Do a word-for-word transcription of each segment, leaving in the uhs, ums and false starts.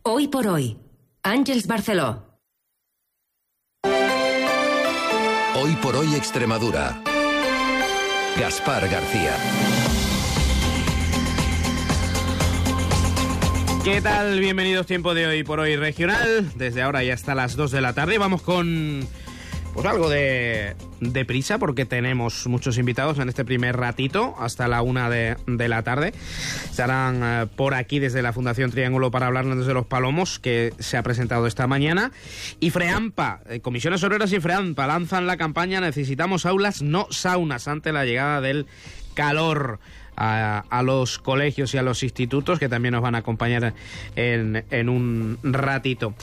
Hoy por hoy, Àngels Barceló. Hoy por hoy Extremadura. Gaspar García. ¿Qué tal? Bienvenidos, tiempo de Hoy por Hoy regional. Desde ahora y hasta las dos de la tarde vamos con pues algo de, de prisa porque tenemos muchos invitados en este primer ratito hasta la una de, de la tarde. Estarán eh, por aquí desde la Fundación Triángulo para hablarnos de los Palomos, que se ha presentado esta mañana. Y FREAMPA, eh, Comisiones Obreras y FREAMPA lanzan la campaña Necesitamos aulas, no saunas, ante la llegada del calor a, a los colegios y a los institutos, que también nos van a acompañar en, en un ratito.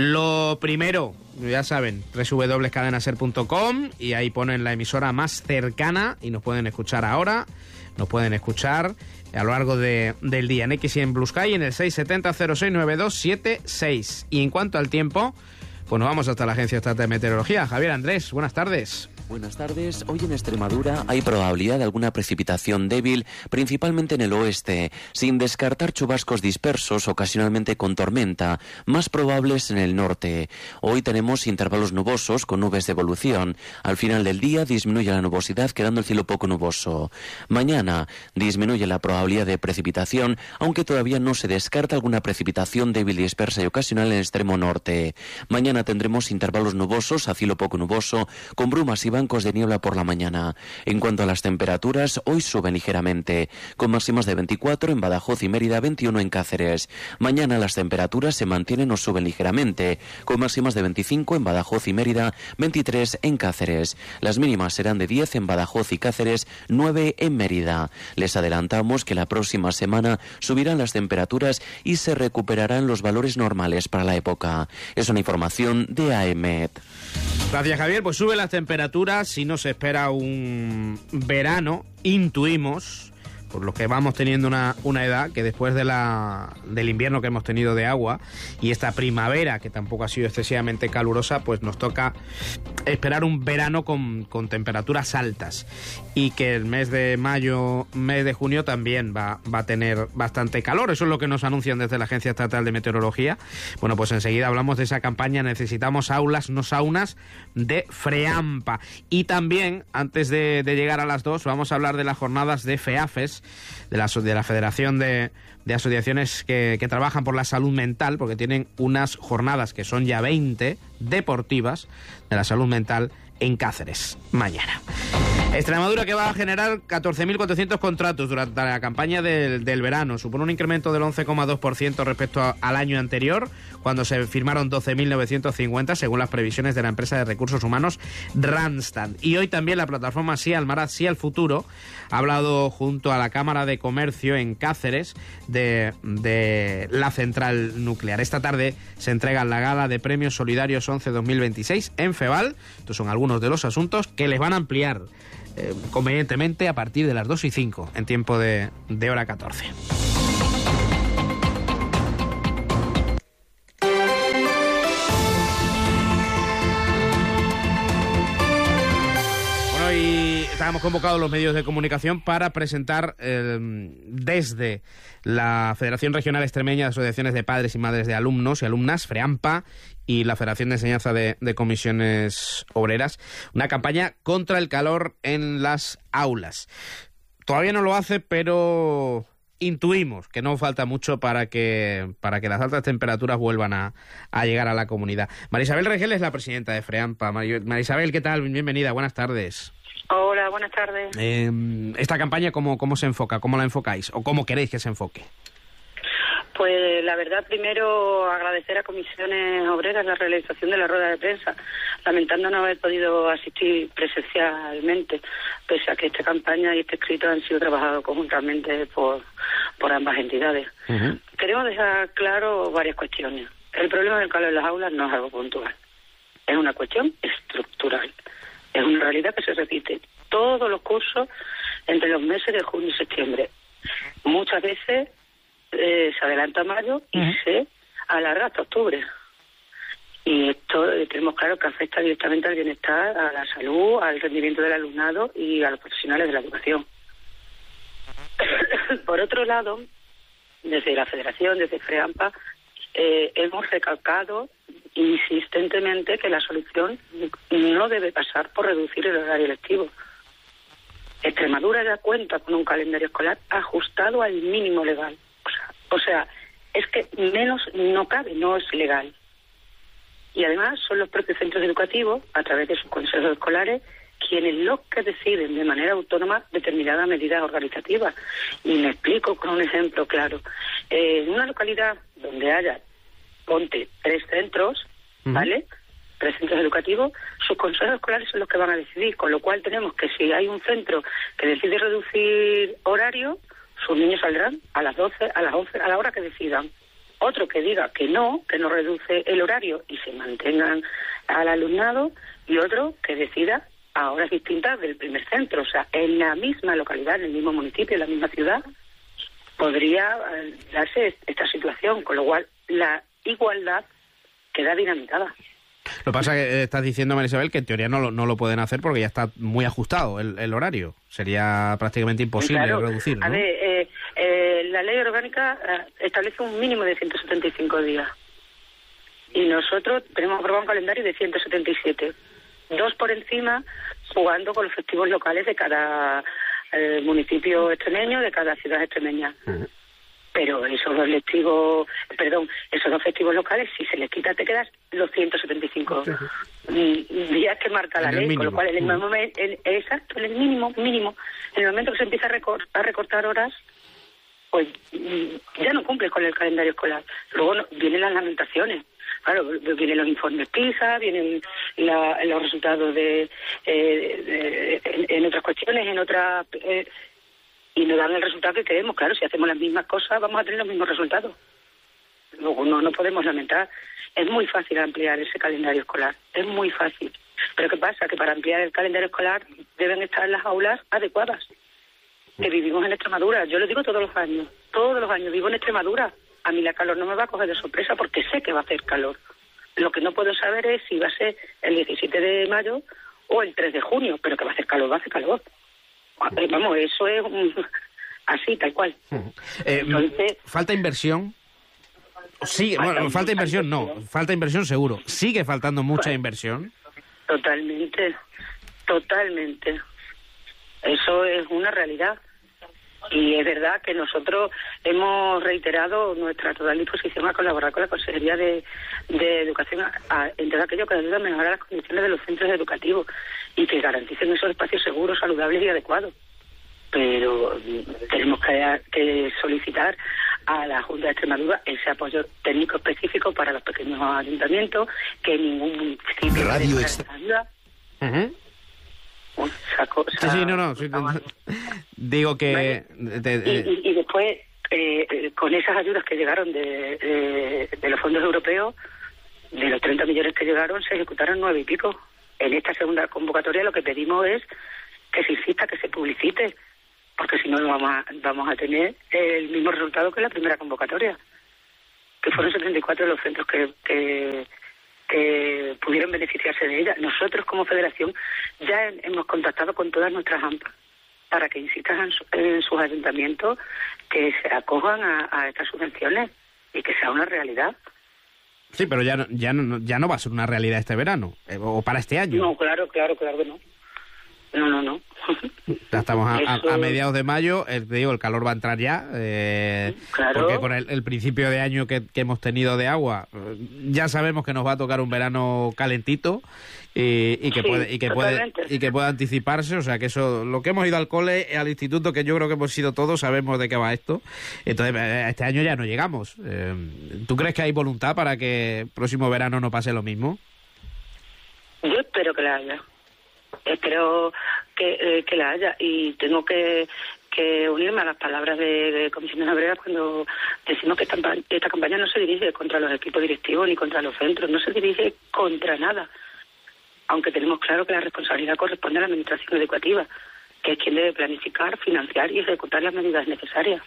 Lo primero, ya saben, doble u doble u doble u punto cadena ser punto com, y ahí ponen la emisora más cercana y nos pueden escuchar ahora, nos pueden escuchar a lo largo de, del día en X y en Blue Sky en el seis siete cero cero seis nueve dos siete seis. Y en cuanto al tiempo, pues nos vamos hasta la Agencia Estatal de Meteorología. Javier Andrés, buenas tardes. Buenas tardes. Hoy en Extremadura hay probabilidad de alguna precipitación débil, principalmente en el oeste, sin descartar chubascos dispersos, ocasionalmente con tormenta, más probables en el norte. Hoy tenemos intervalos nubosos con nubes de evolución. Al final del día disminuye la nubosidad, quedando el cielo poco nuboso. Mañana disminuye la probabilidad de precipitación, aunque todavía no se descarta alguna precipitación débil, dispersa y ocasional en el extremo norte. Mañana tendremos intervalos nubosos a cielo poco nuboso, con brumas y bancos de niebla por la mañana. En cuanto a las temperaturas, hoy suben ligeramente, con máximas de veinticuatro en Badajoz y Mérida, veintiuno en Cáceres. Mañana las temperaturas se mantienen o suben ligeramente, con máximas de veinticinco en Badajoz y Mérida, veintitrés en Cáceres. Las mínimas serán de diez en Badajoz y Cáceres, nueve en Mérida. Les adelantamos que la próxima semana subirán las temperaturas y se recuperarán los valores normales para la época. Es una información de A E M E T. Gracias, Javier. Pues suben las temperaturas y nos espera un verano, intuimos, por lo que vamos teniendo una, una edad que después de la, del invierno que hemos tenido de agua y esta primavera que tampoco ha sido excesivamente calurosa, pues nos toca esperar un verano con, con temperaturas altas, y que el mes de mayo, mes de junio también va, va a tener bastante calor. Eso es lo que nos anuncian desde la Agencia Estatal de Meteorología. Bueno, pues enseguida hablamos de esa campaña Necesitamos aulas, no saunas, de FREAMPA. Y también, antes de, de llegar a las dos, vamos a hablar de las jornadas de FEAFES, de la, de la Federación de, de Asociaciones que, que trabajan por la salud mental, porque tienen unas jornadas que son ya veinte, deportivas, de la salud mental en Cáceres, mañana. Extremadura, que va a generar catorce mil cuatrocientos contratos durante la campaña del, del verano. Supone un incremento del once coma dos por ciento respecto a, al año anterior, cuando se firmaron doce mil novecientos cincuenta, según las previsiones de la empresa de recursos humanos Randstad. Y hoy también la plataforma Sí al Mar, Sí al Futuro ha hablado junto a la Cámara de Comercio en Cáceres de, de la central nuclear. Esta tarde se entrega la gala de premios solidarios once dos mil veintiséis en FEVAL. Estos son algunos de los asuntos que les van a ampliar eh, convenientemente a partir de las dos y cinco en tiempo de, de hora catorce. Bueno, y estábamos convocados los medios de comunicación para presentar eh, desde la Federación Regional Extremeña de Asociaciones de Padres y Madres de Alumnos y Alumnas, FREAMPA, y la Federación de Enseñanza de, de Comisiones Obreras, una campaña contra el calor en las aulas. Todavía no lo hace, pero intuimos que no falta mucho para que para que las altas temperaturas vuelvan a, a llegar a la comunidad. María Isabel Regel es la presidenta de FREAMPA. María, María Isabel, ¿qué tal? Bienvenida, buenas tardes. Hola, buenas tardes. Eh, esta campaña, ¿cómo, ¿cómo se enfoca? ¿Cómo la enfocáis? ¿O cómo queréis que se enfoque? Pues la verdad, primero agradecer a Comisiones Obreras la realización de la rueda de prensa, lamentando no haber podido asistir presencialmente, pese a que esta campaña y este escrito han sido trabajados conjuntamente por, por ambas entidades. Uh-huh. Queremos dejar claro varias cuestiones. El problema del calor en las aulas no es algo puntual, es una cuestión estructural. Es una realidad que se repite todos los cursos entre los meses de junio y septiembre. Muchas veces eh, se adelanta a mayo y uh-huh. se alarga hasta octubre. Y esto eh, tenemos claro que afecta directamente al bienestar, a la salud, al rendimiento del alumnado y a los profesionales de la educación. Por otro lado, desde la Federación, desde FREAMPA, eh, hemos recalcado insistentemente que la solución no debe pasar por reducir el horario lectivo. Extremadura ya cuenta con un calendario escolar ajustado al mínimo legal. O sea, o sea, es que menos no cabe, no es legal. Y además son los propios centros educativos, a través de sus consejos escolares, quienes los que deciden de manera autónoma determinadas medidas organizativas. Y me explico con un ejemplo claro. Eh, en una localidad donde haya, ponte, tres centros, ¿vale?, tres centros educativos, sus consejos escolares son los que van a decidir, con lo cual tenemos que si hay un centro que decide reducir horario, sus niños saldrán a las doce, a las once, a la hora que decidan. Otro que diga que no, que no reduce el horario y se mantengan al alumnado, y otro que decida a horas distintas del primer centro. O sea, en la misma localidad, en el mismo municipio, en la misma ciudad, podría darse esta situación, con lo cual la igualdad queda dinamitada. Lo que pasa es que estás diciendo, María Isabel, que en teoría no lo, no lo pueden hacer porque ya está muy ajustado el, el horario. Sería prácticamente imposible claro, reducir, ¿no? A ver, eh, eh, la ley orgánica eh, establece un mínimo de ciento setenta y cinco días. Y nosotros tenemos aprobado un calendario de ciento setenta y siete. Dos por encima, jugando con los festivos locales de cada eh, municipio extremeño, de cada ciudad extremeña. Uh-huh. Pero esos dos lectivos, perdón, esos dos festivos locales, si se les quita, te quedas los ciento setenta y cinco días que marca la ley, con lo cual en el momento, en, exacto, en el mínimo, mínimo, en el momento que se empieza a, recor a recortar horas, pues ya no cumple con el calendario escolar. Luego no, vienen las lamentaciones. Claro, vienen los informes PISA, vienen la, los resultados de, eh, de en, en otras cuestiones, en otras... Eh, y nos dan el resultado que queremos. Claro, si hacemos las mismas cosas vamos a tener los mismos resultados. Luego no, no podemos lamentar. Es muy fácil ampliar ese calendario escolar, es muy fácil. Pero ¿qué pasa? Que para ampliar el calendario escolar deben estar las aulas adecuadas. Que vivimos en Extremadura, yo lo digo todos los años, todos los años vivo en Extremadura. A mí la calor no me va a coger de sorpresa porque sé que va a hacer calor. Lo que no puedo saber es si va a ser el diecisiete de mayo o el tres de junio, pero que va a hacer calor, va a hacer calor. Vamos, eso es un... así, tal cual. Eh, Entonces, ¿falta inversión? Sí, falta, bueno, falta inversión no, falta inversión seguro. ¿Sigue faltando mucha inversión? Totalmente, totalmente. Eso es una realidad. Y es verdad que nosotros hemos reiterado nuestra total disposición a colaborar con la Consejería de, de Educación a, a, en todo aquello que ayuda a mejorar las condiciones de los centros educativos y que garanticen esos espacios seguros, saludables y adecuados. Pero tenemos que, que solicitar a la Junta de Extremadura ese apoyo técnico específico para los pequeños ayuntamientos, que ningún municipio Radio ayuda. Uh-huh. Esa cosa, sí, sí, no, no. Sí, digo que... ¿vale? de, de, y, y, y después, eh, con esas ayudas que llegaron de, de, de los fondos europeos, de los treinta millones que llegaron, se ejecutaron nueve y pico. En esta segunda convocatoria lo que pedimos es que se insista, que se publicite, porque si no vamos a, vamos a tener el mismo resultado que la primera convocatoria, que fueron setenta y cuatro de los centros que... que que pudieron beneficiarse de ella. Nosotros como federación ya hemos contactado con todas nuestras A M P A para que insistan en, su, en sus ayuntamientos que se acojan a, a estas subvenciones y que sea una realidad. Sí, pero ya no, ya no, ya no va a ser una realidad este verano, eh, o para este año. No, claro, claro, claro que no. No, no, no. Ya estamos a, Eso... a, a mediados de mayo, eh, te digo, el calor va a entrar ya, eh, claro. Porque con el, el principio de año que, que hemos tenido de agua, eh, ya sabemos que nos va a tocar un verano calentito y, y que sí, puede y que puede y que puede anticiparse, o sea que eso, lo que hemos ido al cole, al instituto, que yo creo que hemos ido todos, sabemos de qué va esto. Entonces, este año ya no llegamos. Eh, ¿Tú crees que hay voluntad para que el próximo verano no pase lo mismo? Yo espero que la haya. Espero que, eh, que la haya, y tengo que, que unirme a las palabras de, de Comisiones Obreras cuando decimos que esta, esta campaña no se dirige contra los equipos directivos ni contra los centros, no se dirige contra nada, aunque tenemos claro que la responsabilidad corresponde a la Administración Educativa, que es quien debe planificar, financiar y ejecutar las medidas necesarias.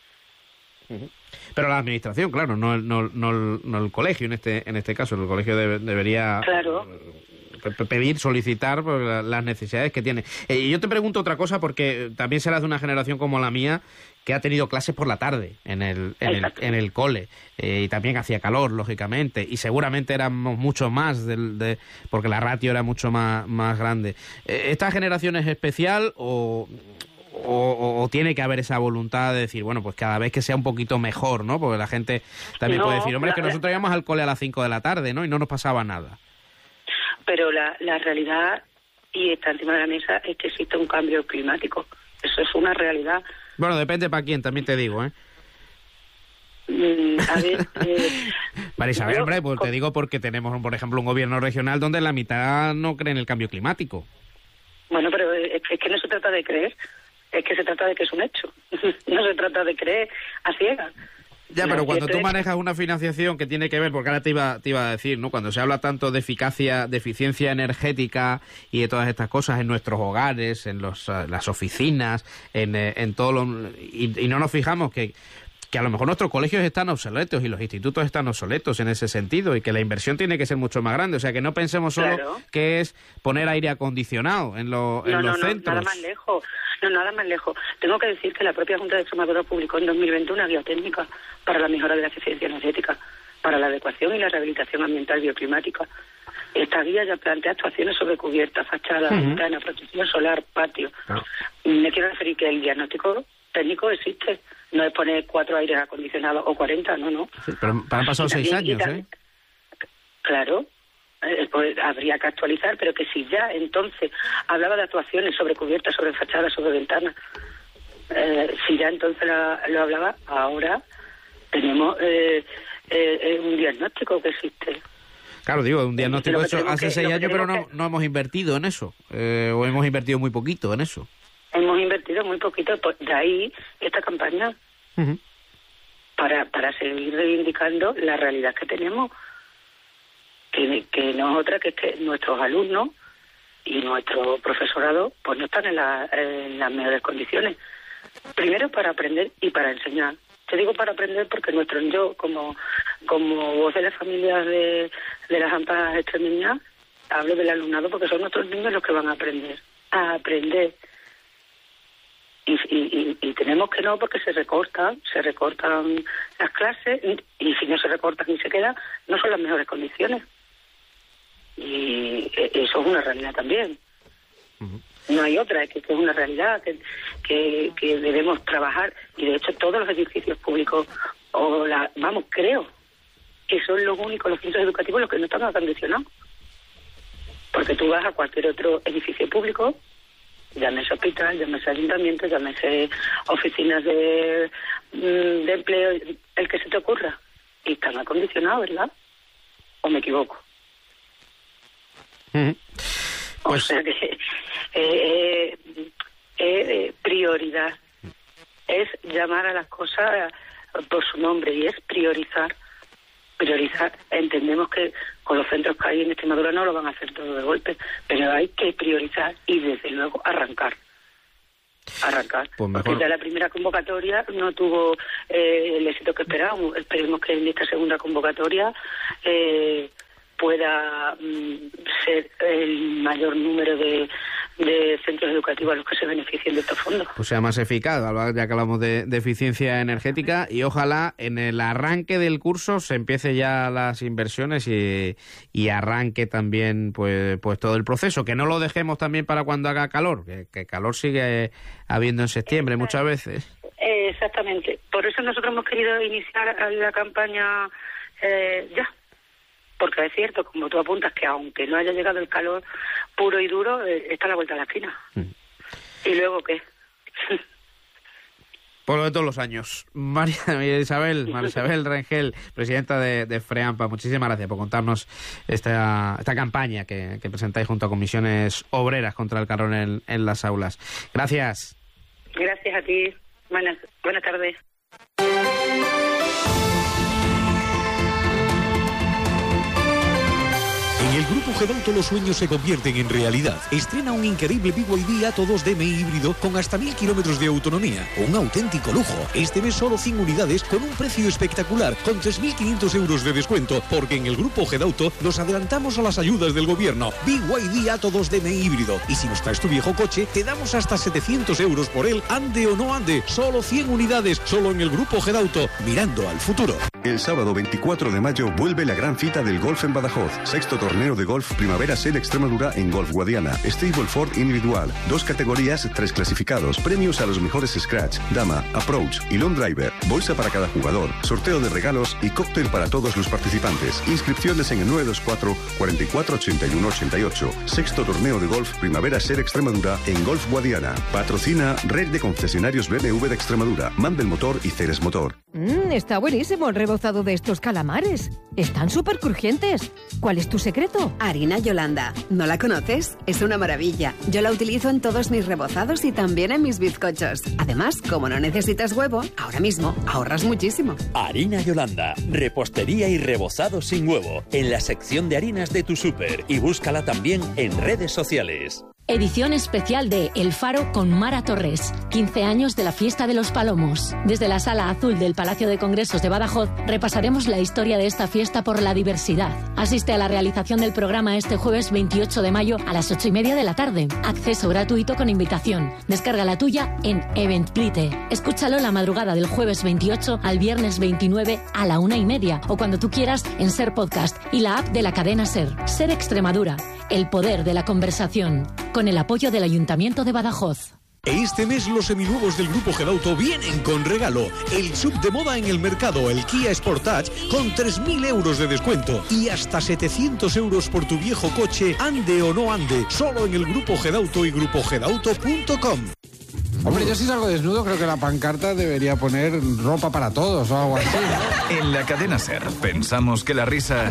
Pero la administración, claro, no el, no, no, no el colegio en este en este caso, el colegio debe, debería... Claro. pedir, solicitar pues, las necesidades que tiene. Eh, y yo te pregunto otra cosa, porque también serás de una generación como la mía, que ha tenido clases por la tarde en el, en el, en el cole, eh, y también hacía calor, lógicamente, y seguramente éramos mucho más, del, de, porque la ratio era mucho más, más grande. Eh, ¿Esta generación es especial o, o, o tiene que haber esa voluntad de decir, bueno, pues cada vez que sea un poquito mejor, ¿no? Porque la gente también no, puede decir, hombre, es que nosotros íbamos al cole a las cinco de la tarde, ¿no? Y no nos pasaba nada. Pero la, la realidad, y está encima de la mesa, es que existe un cambio climático. Eso es una realidad. Bueno, depende para quién, también te digo, ¿eh? Mm, a ver... Eh, María Isabel, yo, hombre, pues con... te digo porque tenemos, por ejemplo, un gobierno regional donde la mitad no cree en el cambio climático. Bueno, pero es, es que no se trata de creer, es que se trata de que es un hecho. No se trata de creer a ciegas. Ya, pero cuando tú manejas una financiación que tiene que ver, porque ahora te iba, te iba a decir, ¿no? Cuando se habla tanto de eficacia, de eficiencia energética y de todas estas cosas en nuestros hogares, en los, las oficinas, en, en todo lo... Y, y no nos fijamos que, que a lo mejor nuestros colegios están obsoletos y los institutos están obsoletos en ese sentido y que la inversión tiene que ser mucho más grande. O sea, que no pensemos solo claro. que es poner aire acondicionado en, lo, en no, los no, centros. No, nada más lejos. No, nada más lejos. Tengo que decir que la propia Junta de Extremadura publicó en dos mil veinte una guía técnica para la mejora de la eficiencia energética, para la adecuación y la rehabilitación ambiental bioclimática. Esta guía ya plantea actuaciones sobre cubiertas, fachadas, uh-huh. ventanas, protección solar, patio. Uh-huh. Me quiero referir que el diagnóstico técnico existe. No es poner cuatro aires acondicionados o cuarenta, no, no. Sí, pero han pasado seis años, ¿eh? Claro. Pues habría que actualizar, pero que si ya entonces hablaba de actuaciones sobre cubiertas, sobre fachadas, sobre ventanas, eh, si ya entonces la, lo hablaba, ahora tenemos eh, eh, un diagnóstico que existe. Claro, digo, un diagnóstico hecho hace que, seis años, pero no, que... no hemos invertido en eso, eh, o hemos invertido muy poquito en eso. Hemos invertido muy poquito, pues de ahí esta campaña, uh-huh. para, para seguir reivindicando la realidad que tenemos. Que, que no es otra que es que nuestros alumnos y nuestro profesorado pues no están en, la, en las mejores condiciones. Primero para aprender y para enseñar. Te digo para aprender porque nuestro yo, como, como voz de las familias de, de las AMPA extremeñas, hablo del alumnado porque son nuestros niños los que van a aprender. A aprender. Y, y, y, y tenemos que no porque se recortan, se recortan las clases y, y si no se recortan y se queda, no son las mejores condiciones. Y eso es una realidad también. Uh-huh. No hay otra, es que es una realidad que, que, que debemos trabajar. Y de hecho todos los edificios públicos, o la, vamos, creo que son los únicos, los centros educativos, los que no están acondicionados. Porque tú vas a cualquier otro edificio público, llámese hospital, llámese ayuntamiento, llámese oficinas de, de empleo, el que se te ocurra, y están acondicionados, ¿verdad? ¿O me equivoco? Uh-huh. Pues... O sea que eh, eh, eh, prioridad es llamar a las cosas por su nombre y es priorizar. Priorizar. Entendemos que con los centros que hay en Extremadura no lo van a hacer todo de golpe, pero hay que priorizar y desde luego arrancar. Arrancar. Pues porque ya la primera convocatoria no tuvo eh, el éxito que esperábamos. Esperemos que en esta segunda convocatoria eh, pueda mm, ser el mayor número de, de centros educativos a los que se beneficien de estos fondos. Pues sea más eficaz, ya que hablamos de, de eficiencia energética, y ojalá en el arranque del curso se empiece ya las inversiones y, y arranque también pues pues todo el proceso, que no lo dejemos también para cuando haga calor, que, que calor sigue habiendo en septiembre muchas veces. Exactamente, por eso nosotros hemos querido iniciar la campaña eh, ya. Porque es cierto, como tú apuntas, que aunque no haya llegado el calor puro y duro, eh, está a la vuelta de la esquina. Mm. ¿Y luego qué? Por lo de todos los años. María, María Isabel, María Isabel Rengel, presidenta de, de FREAMPA, muchísimas gracias por contarnos esta, esta campaña que, que presentáis junto a comisiones obreras contra el calor en, en las aulas. Gracias. Gracias a ti. Buenas, buenas tardes. En el Grupo Gedauto los sueños se convierten en realidad. Estrena un increíble B Y D Atto dos D M I híbrido con hasta mil kilómetros de autonomía. Un auténtico lujo. Este mes solo cien unidades con un precio espectacular, con tres mil quinientos euros de descuento, porque en el Grupo Gedauto nos adelantamos a las ayudas del gobierno. B Y D Atto dos D M I híbrido. Y si nos traes tu viejo coche, te damos hasta setecientos euros por él, ande o no ande. Solo cien unidades, solo en el Grupo Gedauto, mirando al futuro. El sábado veinticuatro de mayo vuelve la gran cita del golf en Badajoz. Sexto torneo de golf Primavera Ser Extremadura en Golf Guadiana. Stableford individual. Dos categorías, tres clasificados. Premios a los mejores scratch, dama, approach y long driver. Bolsa para cada jugador. Sorteo de regalos y cóctel para todos los participantes. Inscripciones en el nueve dos cuatro, cuarenta y cuatro, ochenta y uno, ochenta y ocho. Sexto torneo de golf Primavera Ser Extremadura en Golf Guadiana. Patrocina Red de Concesionarios B M W de Extremadura, Mandel Motor y Ceres Motor. Mmm, está buenísimo el rebozado de estos calamares. Están súper crujientes. ¿Cuál es tu secreto? Harina Yolanda. ¿No la conoces? Es una maravilla. Yo la utilizo en todos mis rebozados y también en mis bizcochos. Además, como no necesitas huevo, ahora mismo ahorras muchísimo. Harina Yolanda. Repostería y rebozado sin huevo. En la sección de harinas de tu súper. Y búscala también en redes sociales. Edición especial de El Faro con Mara Torres. quince años de la Fiesta de los Palomos. Desde la Sala Azul del Palacio de Congresos de Badajoz repasaremos la historia de esta fiesta por la diversidad. Asiste a la realización del programa este jueves veintiocho de mayo a las ocho y media de la tarde. Acceso gratuito con invitación. Descarga la tuya en Eventplite. Escúchalo la madrugada del jueves veintiocho al viernes veintinueve a la una y media o cuando tú quieras en Ser Podcast y la app de la cadena Ser. Ser Extremadura. El poder de la conversación. Con el apoyo del Ayuntamiento de Badajoz. Este mes los seminuevos del Grupo Gedauto vienen con regalo. El sub de moda en el mercado, el Kia Sportage, con tres mil euros de descuento. Y hasta setecientos euros por tu viejo coche, ande o no ande. Solo en el Grupo Gedauto y grupo gedauto punto com. Hombre, yo si salgo desnudo creo que la pancarta debería poner ropa para todos o algo así, ¿no? En la cadena Ser pensamos que la risa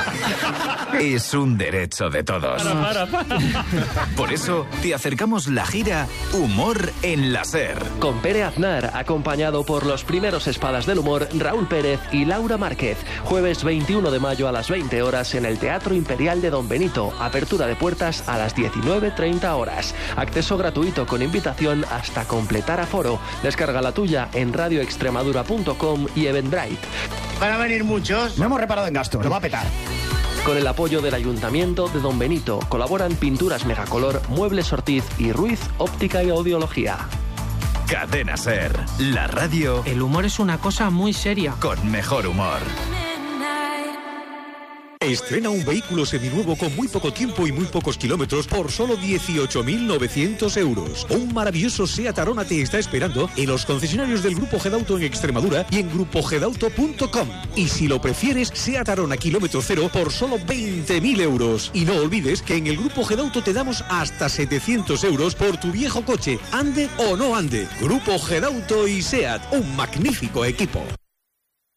es un derecho de todos. Para, para, para. Por eso te acercamos la gira Humor en la Ser. Con Pere Aznar, acompañado por los primeros espadas del humor, Raúl Pérez y Laura Márquez. Jueves veintiuno de mayo a las veinte horas en el Teatro Imperial de Don Benito. Apertura de puertas a las diecinueve treinta horas. Acceso gratuito con invitación hasta completar aforo. Descarga la tuya en radio extremadura punto com y Eventbrite. Van a venir muchos. No hemos reparado en gastos. Lo va a petar. Con el apoyo del Ayuntamiento de Don Benito colaboran Pinturas Megacolor, Muebles Ortiz y Ruiz Óptica y Audiología. Cadena Ser, la radio. El humor es una cosa muy seria. Con mejor humor. Estrena un vehículo seminuevo con muy poco tiempo y muy pocos kilómetros por solo dieciocho mil novecientos euros. Un maravilloso Seat Arona te está esperando en los concesionarios del Grupo Gedauto en Extremadura y en grupo gedauto punto com. Y si lo prefieres, Seat Arona kilómetro cero por solo veinte mil euros. Y no olvides que en el Grupo Gedauto te damos hasta setecientos euros por tu viejo coche, ande o no ande. Grupo Gedauto y Seat, un magnífico equipo.